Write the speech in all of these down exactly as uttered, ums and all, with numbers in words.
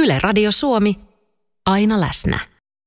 Yle Radio Suomi, aina läsnä.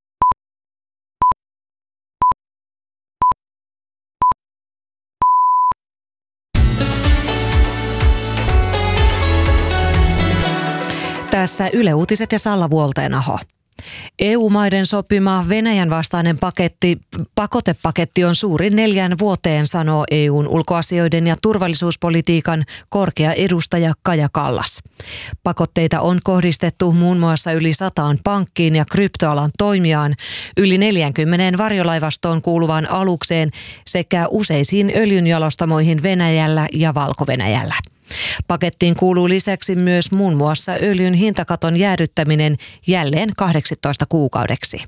Tässä Yle Uutiset ja Salla Vuolteenaho. E U-maiden sopima Venäjän vastainen paketti, pakotepaketti on suurin neljään vuoteen, sanoo E U:n ulkoasioiden ja turvallisuuspolitiikan korkea edustaja Kaja Kallas. Pakotteita on kohdistettu muun muassa yli sataan pankkiin ja kryptoalan toimijaan, yli neljäänkymmeneen varjolaivastoon kuuluvaan alukseen sekä useisiin öljynjalostamoihin Venäjällä ja Valko-Venäjällä. Pakettiin kuuluu lisäksi myös muun muassa öljyn hintakaton jäädyttäminen jälleen kahdeksitoista kuukaudeksi.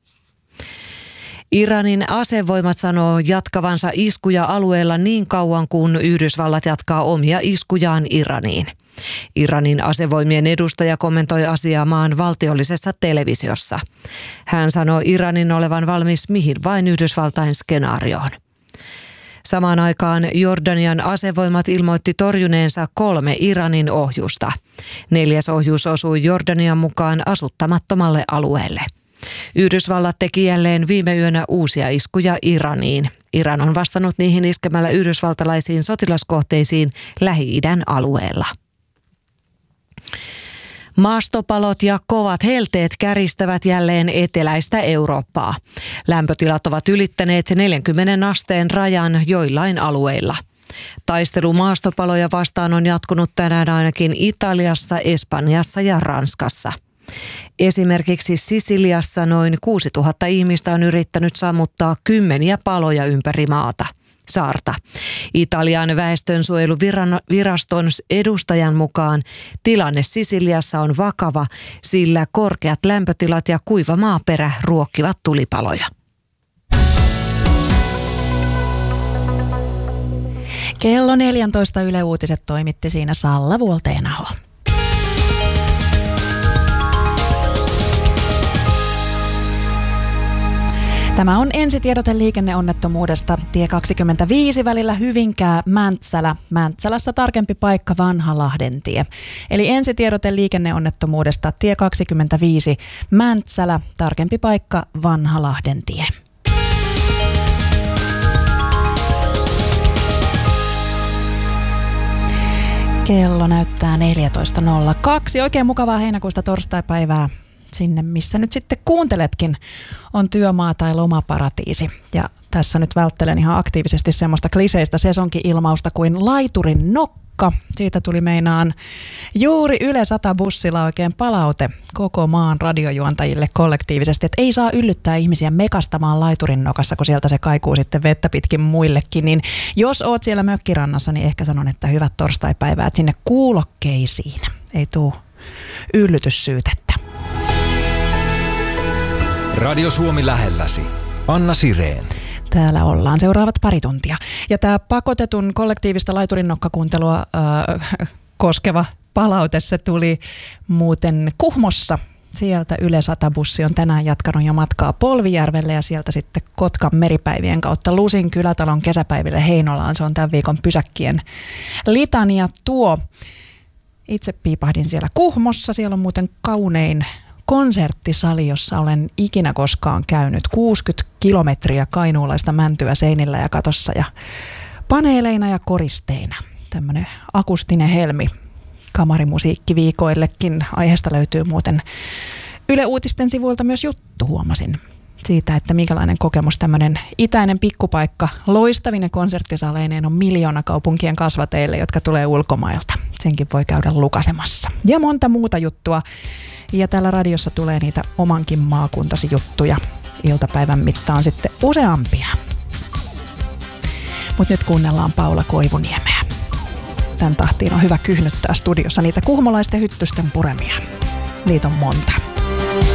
Iranin asevoimat sanoo jatkavansa iskuja alueella niin kauan kuin Yhdysvallat jatkaa omia iskujaan Iraniin. Iranin asevoimien edustaja kommentoi asiaa maan valtiollisessa televisiossa. Hän sanoi Iranin olevan valmis mihin vain Yhdysvaltain skenaarioon. Samaan aikaan Jordanian asevoimat ilmoitti torjuneensa kolme Iranin ohjusta. Neljäs ohjus osui Jordanian mukaan asuttamattomalle alueelle. Yhdysvallat teki jälleen viime yönä uusia iskuja Iraniin. Iran on vastannut niihin iskemällä yhdysvaltalaisiin sotilaskohteisiin Lähi-idän alueella. Maastopalot ja kovat helteet käristävät jälleen eteläistä Eurooppaa. Lämpötilat ovat ylittäneet neljänkymmenen asteen rajan joillain alueilla. Taistelu maastopaloja vastaan on jatkunut tänään ainakin Italiassa, Espanjassa ja Ranskassa. Esimerkiksi Sisiliassa noin kuusituhatta ihmistä on yrittänyt sammuttaa kymmeniä paloja ympäri maata. Saarta. Italian väestönsuojeluviraston edustajan mukaan tilanne Sisiliassa on vakava, sillä korkeat lämpötilat ja kuiva maaperä ruokkivat tulipaloja. Kello neljätoista Yle Uutiset toimitti siinä Salla Vuolteenaho. Tämä on ensitiedote liikenneonnettomuudesta. Tie kaksikymmentäviisi välillä Hyvinkää-Mäntsälä. Mäntsälässä tarkempi paikka Vanhalahden tie. Eli ensitiedote liikenneonnettomuudesta. Tie kaksikymmentäviisi Mäntsälä. Tarkempi paikka Vanhalahden tie. Kello näyttää neljätoista nolla kaksi. Oikein mukavaa heinäkuusta torstaipäivää. Sinne, missä nyt sitten kuunteletkin, on työmaa tai lomaparatiisi. Ja tässä nyt välttelen ihan aktiivisesti semmoista kliseistä sesonki-ilmausta kuin laiturin nokka. Siitä tuli meinaan juuri Yle sata bussilla oikein palaute koko maan radiojuontajille kollektiivisesti, että ei saa yllyttää ihmisiä mekastamaan laiturin nokassa, kun sieltä se kaikuu sitten vettä pitkin muillekin. Niin jos oot siellä mökkirannassa, niin ehkä sanon, että hyvät torstaipäivää, että sinne kuulokkeisiin ei tule yllytyssyytettä. Radio Suomi lähelläsi. Anna Sireen. Täällä ollaan seuraavat pari tuntia. Ja tämä pakotetun kollektiivista laiturinnokkakuuntelua äh, koskeva palaute, se tuli muuten Kuhmossa. Sieltä Yle sata bussi on tänään jatkanut jo matkaa Polvijärvelle ja sieltä sitten Kotkan meripäivien kautta Lusin kylätalon kesäpäiville Heinolaan. Se on tämän viikon pysäkkien litania tuo. Itse piipahdin siellä Kuhmossa. Siellä on muuten kaunein konserttisali, jossa olen ikinä koskaan käynyt. kuusikymmentä kilometriä kainuulaista mäntyä seinillä ja katossa ja paneeleina ja koristeina. Tämmöinen akustinen helmi kamarimusiikkiviikoillekin. Aiheesta löytyy muuten Yle Uutisten sivuilta myös juttu, huomasin. Siitä, että minkälainen kokemus tämmöinen itäinen pikkupaikka loistavine konserttisaleineen on miljoona kaupunkien kasvateille, jotka tulee ulkomailta. Senkin voi käydä lukasemassa. Ja monta muuta juttua. Ja täällä radiossa tulee niitä omankin maakuntasi juttuja iltapäivän mittaan sitten useampia. Mutta nyt kuunnellaan Paula Koivuniemeä. Tän tahtiin on hyvä kyhnyttää studiossa niitä kuhmolaisten hyttysten puremia. Niitä on monta.